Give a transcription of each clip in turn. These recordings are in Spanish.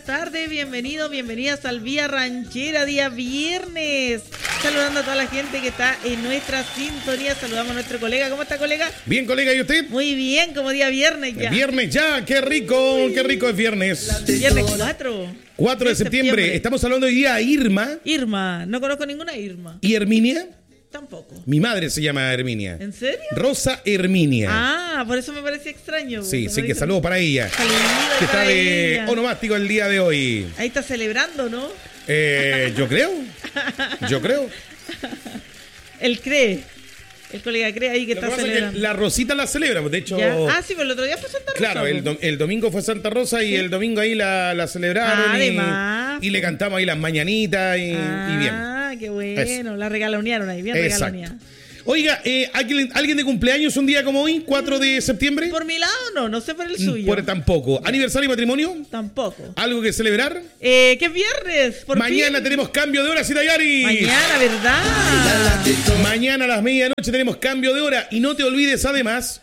buenas tardes, bienvenidos, bienvenidas al Vía Ranchera, día viernes. Saludando a toda la gente que está en nuestra sintonía. Saludamos a nuestro colega. ¿Cómo está, colega? Bien, colega, ¿y usted? Muy bien, como día viernes ya. Viernes ya, qué rico es viernes. Viernes 4 de septiembre. Estamos hablando hoy día a Irma. Irma, no conozco ninguna Irma. ¿Y Herminia? Tampoco. Mi madre se llama Herminia. ¿En serio? Rosa Herminia. Ah, por eso me parecía extraño. Sí, sí, que saludo para ella. Saludos que para está de ella. onomástico el día de hoy. Ahí está celebrando, ¿no? Yo creo. Él cree. El colega cree ahí que está celebrando. La Rosita la celebra, de hecho. ¿Ya? Ah, sí, pero el otro día fue Santa Rosa. Claro, el domingo fue Santa Rosa y el domingo ahí la celebraron. Además. Y le cantamos ahí las mañanitas y bien. Ah, qué bueno. Eso. La regalonearon ahí, bien regaloneada. Oiga, ¿alguien de cumpleaños un día como hoy, 4 de septiembre? Por mi lado no sé por el suyo. Tampoco. ¿Aniversario y matrimonio? Tampoco. ¿Algo que celebrar? ¿Qué viernes? Mañana tenemos cambio de hora, Citayari. Mañana, ¿verdad? Mañana a las medianoche tenemos cambio de hora. Y no te olvides además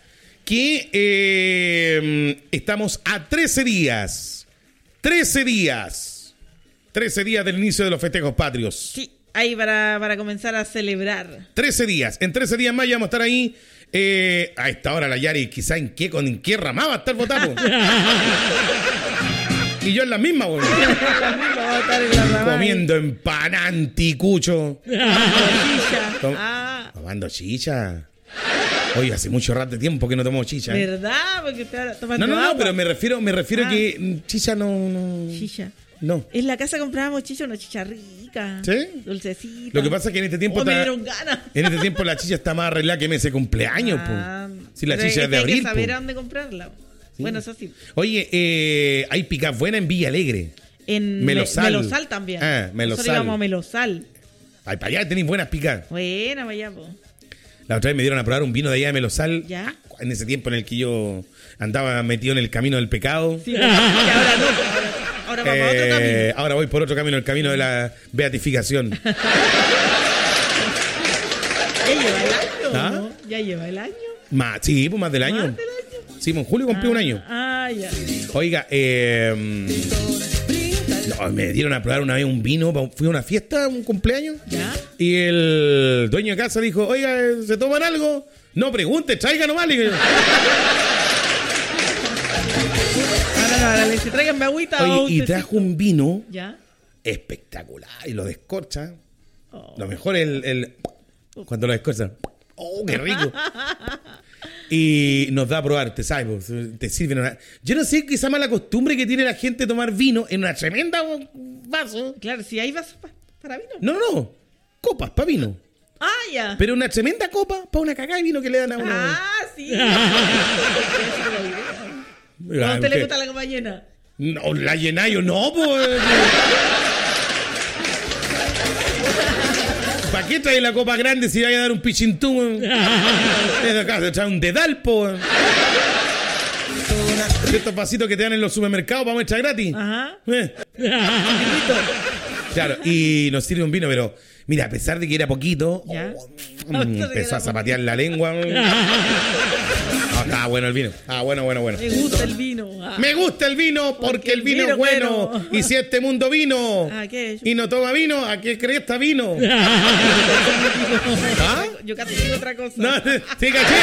que estamos a 13 días. 13 días del inicio de los festejos patrios. Sí. Ahí para comenzar a celebrar. 13 días. En 13 días más ya vamos a estar ahí. A esta hora la Yari, quizá en qué rama va a estar votando. Y yo en la misma, güey. Comiendo empanada anticucho. Tomando chicha. Oye, hace mucho rato de tiempo que no tomo chicha. ¿Verdad? Porque te tomando No, agua. pero me refiero que chicha no. Chicha. No. En la casa comprábamos chicha, una chicha rica. ¿Sí? Dulcecita. Lo que pasa es que en este tiempo me dieron ganas. En este tiempo la chicha está más arreglada que mes de cumpleaños, Si la chicha es de abril. Hay que saber a dónde comprarla. Sí. Bueno, eso sí. Oye, hay picas buenas en Villa Alegre. En Melosal también. Melosal. Nosotros íbamos a Melosal. Ay, para allá tenéis buenas picas. Buena, vaya, po. La otra vez me dieron a probar un vino de allá de Melosal. ¿Ya? En ese tiempo en el que yo andaba metido en el camino del pecado. Sí, ahora no. Ahora vamos a otro camino. Ahora voy por otro camino, el camino de la beatificación. ¿Ya lleva el año? ¿Ah? ¿No? ¿Ya lleva el año? Sí, pues más del año. ¿Más del año? Sí, en julio cumplí un año. Ya. Oiga, me dieron a probar una vez un vino. Fui a una fiesta, un cumpleaños. ¿Ya? Y el dueño de casa dijo, oiga, ¿se toman algo? No pregunte, traiga nomás. Ahora le dice, tráiganme agüita. Oye, y trajo un vino ¿ya? espectacular. Y lo descorcha. Lo mejor es cuando lo descorcha. ¡Oh, qué rico! Y nos da a probar, te sabes, te sirven una... Yo no sé qué esa mala costumbre que tiene la gente de tomar vino en una tremenda vaso. Claro, si hay vasos para vino. No. Copas para vino. Ya. Pero una tremenda copa para una cagada de vino que le dan a uno. Sí. ¿A usted le gusta la copa llena? No, la llena yo no, pues. ¿Para qué trae la copa grande si vaya a dar un pichintú? Es acá, se trae un dedal, po. Estos vasitos que te dan en los supermercados para muestra gratis. Ajá. Claro, y nos sirve un vino, pero mira, a pesar de que era poquito, empezó a zapatear la lengua. Estaba bueno el vino. Bueno. Me gusta el vino. Me gusta el vino porque el vino es bueno. Y si este mundo vino ¿qué es? y no toma vino, ¿a qué crees está vino? Yo casi digo otra cosa. No, sí, caché.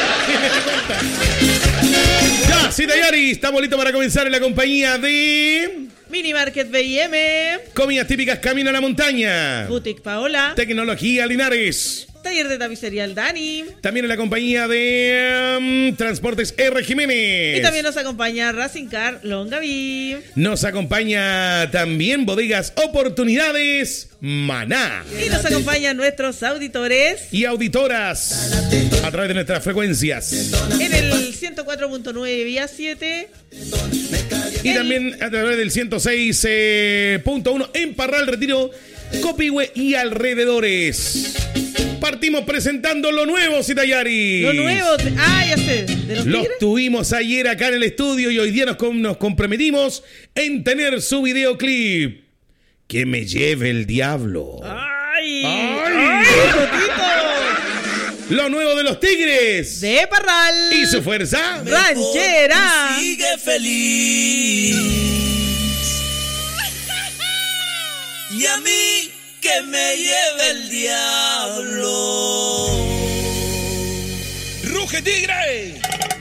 Ya, Citayari, estamos listos para comenzar en la compañía de... Mini Market B&M. Comidas típicas camino a la montaña. Boutique Paola. Tecnología Linares. Taller de tapicería El Dani. También en la compañía de Transportes R. Jiménez. Y también nos acompaña Racing Car Longaví. Nos acompaña también Bodegas Oportunidades Maná. Y nos acompañan nuestros auditores. Y auditoras a través de nuestras frecuencias. En el 104.9 vía 7. Y también a través del 106.1 en Parral, Retiro, Copihue y alrededores. Partimos presentando lo nuevo, Citayari. Lo nuevo, ya sé. ¿De los tigres? Tuvimos ayer acá en el estudio y hoy día nos comprometimos en tener su videoclip. Que me lleve el diablo. ¡Ay! ¡Totito! Lo nuevo de los Tigres. De Parral. Y su fuerza ranchera. Sigue feliz. y a mí que me lleve el diablo. ¡Ruge, tigre!